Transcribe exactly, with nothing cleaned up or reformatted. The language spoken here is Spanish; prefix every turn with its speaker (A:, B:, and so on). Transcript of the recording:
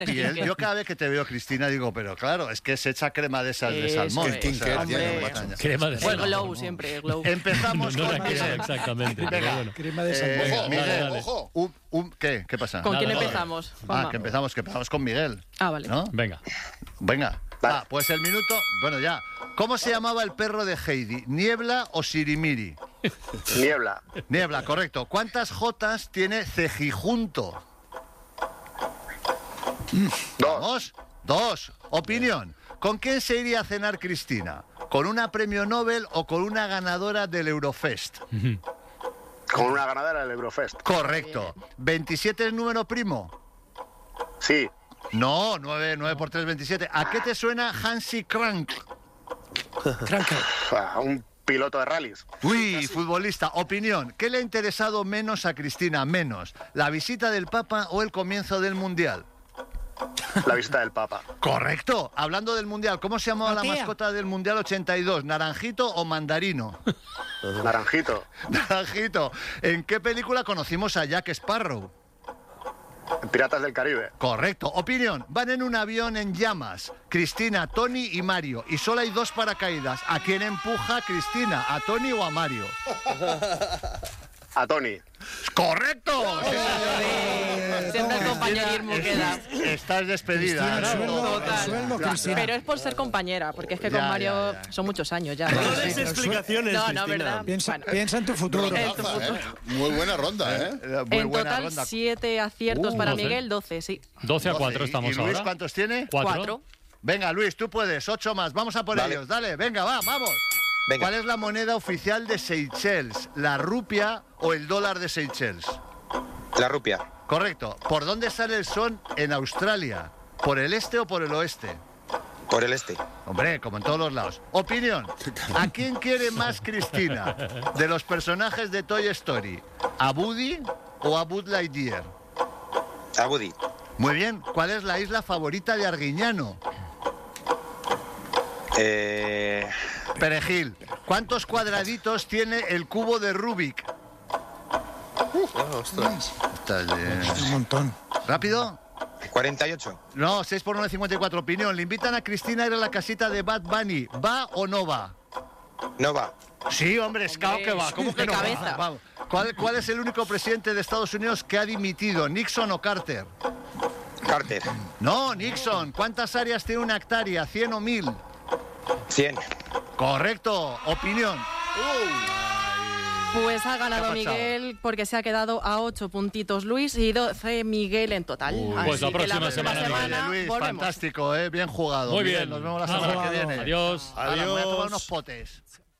A: Miguel, yo cada vez que te veo, Cristina, digo, pero claro, es que se echa crema de esas de
B: Eso
A: salmón.
B: es.
A: O sea,
B: Hombre,
A: tiene-
C: crema de
B: El
C: salmón.
B: glow siempre, el glow.
A: Empezamos
C: No, no
A: con
C: la crema,
A: Miguel.
C: exactamente. pero
A: Venga,
C: bueno.
D: Crema de
A: Eh,
D: salmón.
C: Venga,
A: Miguel,
C: dale, dale.
E: Ojo.
A: un- un- ¿qué? ¿Qué pasa?
B: ¿Con
C: Nada,
B: quién
C: nada.
B: empezamos?
A: Ah,
B: Juanma?
A: que empezamos, que empezamos con Miguel.
B: Ah, vale.
A: ¿No?
C: Venga.
A: Venga. Va, pues el minuto. Bueno, ya. ¿Cómo se llamaba el perro de Heidi? ¿Niebla o Sirimiri?
F: Niebla.
A: Niebla, correcto. ¿Cuántas jotas tiene Cejijunto?
F: Dos.
A: Vamos. Dos. Opinión. ¿Con quién se iría a cenar Cristina? ¿Con una premio Nobel o con una ganadora del Eurofest?
F: Con una ganadera del Eurofest.
A: Correcto. ¿veintisiete es número primo?
F: Sí.
A: No, nueve, nueve por tres, veintisiete. ¿A qué te suena Hansi Crank?
F: Ah, Un piloto de rallies.
A: Uy, futbolista. Opinión. ¿Qué le ha interesado menos a Cristina? Menos. ¿La visita del Papa o el comienzo del Mundial?
F: La visita del Papa.
A: Correcto. Hablando del Mundial, ¿cómo se llamaba la
D: Tía.
A: mascota del Mundial ochenta y dos? ¿Naranjito o mandarino?
F: Naranjito.
A: Naranjito. ¿En qué película conocimos a Jack Sparrow?
F: Piratas del Caribe.
A: Correcto. Opinión. Van en un avión en llamas. Cristina, Tony y Mario. Y solo hay dos paracaídas. ¿A quién empuja Cristina? ¿A Tony o a Mario?
F: A Tony.
A: ¡Correcto!
B: Siempre el compañerismo queda.
A: Estás despedida.
D: Cristina, el
A: ¿no?
D: sueldo, el
B: Total.
D: sueldo, Cristina.
B: Pero es por ser compañera, porque es que
A: Ya,
B: con Mario
A: ya, ya.
B: son muchos años ya.
G: No
D: Sí,
G: des
D: pero
G: explicaciones,
B: No, no,
G: Cristina.
B: ¿verdad?
D: Piensa,
B: Bueno.
D: piensa en tu futuro.
B: En tu
E: Rondaza,
B: futuro.
E: ¿eh? Muy buena ronda, ¿eh?
A: Eh, Muy
B: En
A: buena
B: total,
A: ronda.
B: siete aciertos
C: Uh,
B: para
C: doce.
B: Miguel, doce, sí.
C: doce a cuatro
A: ¿Y-
C: estamos
A: ¿Y Luis
C: ahora.
A: cuántos tiene?
C: ¿Cuatro?
B: Cuatro.
A: Venga, Luis, tú puedes. Ocho más. Vamos a por
F: Vale.
A: ellos. Dale, venga, va, vamos.
H: Venga.
A: ¿Cuál es la moneda oficial de Seychelles? ¿La rupia o el dólar de Seychelles?
H: La rupia.
A: Correcto. ¿Por dónde sale el sol en Australia? ¿Por el este o por el oeste?
H: Por el este.
A: Hombre, como en todos los lados. Opinión. ¿A quién quiere más Cristina de los personajes de Toy Story? ¿A Woody o a Buzz Lightyear?
H: A Woody.
A: Muy bien. ¿Cuál es la isla favorita de Arguiñano?
H: Eh,
A: Perejil. ¿Cuántos cuadraditos tiene el cubo de Rubik?
E: Ostras.
A: Estás, eh,
D: Un montón.
A: ¿Rápido?
H: cuarenta y ocho.
A: No, seis por nueve, cincuenta y cuatro. Opinión. Le invitan a Cristina a ir a la casita de Bad Bunny. ¿Va o no va?
H: No va.
A: Sí, hombre, es claro que va. ¿Cómo que
B: de
A: no va?
B: cabeza.
A: Vamos. ¿Cuál, ¿Cuál es el único presidente de Estados Unidos que ha dimitido? ¿Nixon o Carter?
H: Carter.
A: No, Nixon. ¿Cuántas áreas tiene una hectárea? ¿cien o mil?
H: cien.
A: Correcto. Opinión.
B: Pues ha
A: ¿Qué
B: ganado
A: ha pasado?
B: Miguel porque se ha quedado a ocho puntitos Luis y doce Miguel en total. Así
C: pues la
B: que
C: próxima semana,
B: semana
A: Luis,
B: volvemos.
A: fantástico, ¿eh? Bien jugado.
C: Muy
A: Miguel,
C: bien.
A: Nos vemos la
C: Nada.
A: semana que viene.
C: Adiós.
A: Ahora me voy a tomar
G: Adiós.
A: unos potes.